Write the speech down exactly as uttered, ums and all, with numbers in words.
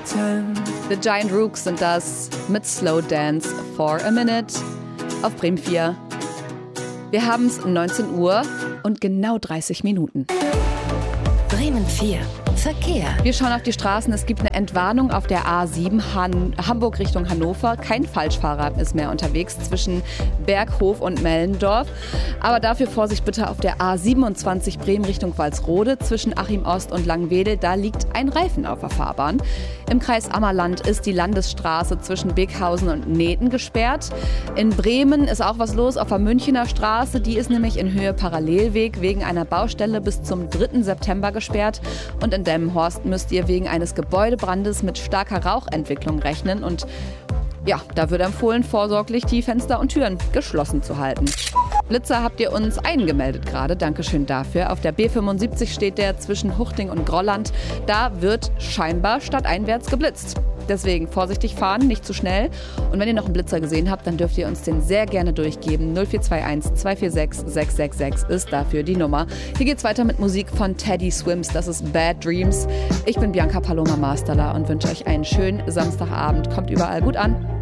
The Giant Rooks sind das mit Slow Dance for a Minute auf Bremen vier. Wir haben es neunzehn Uhr und genau dreißig Minuten. Bremen vier. Verkehr. Wir schauen auf die Straßen. Es gibt eine Entwarnung auf der A sieben Han- Hamburg Richtung Hannover. Kein Falschfahrer ist mehr unterwegs zwischen Berghof und Mellendorf. Aber dafür Vorsicht bitte auf der A siebenundzwanzig Bremen Richtung Walsrode zwischen Achim Ost und Langwedel. Da liegt ein Reifen auf der Fahrbahn. Im Kreis Ammerland ist die Landesstraße zwischen Beghausen und Neten gesperrt. In Bremen ist auch was los auf der Münchener Straße. Die ist nämlich in Höhe Parallelweg wegen einer Baustelle bis zum dritten September gesperrt. Und in Delmenhorst müsst ihr wegen eines Gebäudebrandes mit starker Rauchentwicklung rechnen. Und ja, da wird empfohlen, vorsorglich die Fenster und Türen geschlossen zu halten. Blitzer habt ihr uns eingemeldet gerade, Dankeschön dafür. Auf der B fünfundsiebzig steht der zwischen Huchting und Grolland. Da wird scheinbar stadteinwärts geblitzt. Deswegen vorsichtig fahren, nicht zu schnell. Und wenn ihr noch einen Blitzer gesehen habt, dann dürft ihr uns den sehr gerne durchgeben. null vier zwei eins zwei vier sechs sechs sechs sechs ist dafür die Nummer. Hier geht's weiter mit Musik von Teddy Swims. Das ist Bad Dreams. Ich bin Bianca Paloma Masterla und wünsche euch einen schönen Samstagabend. Kommt überall gut an.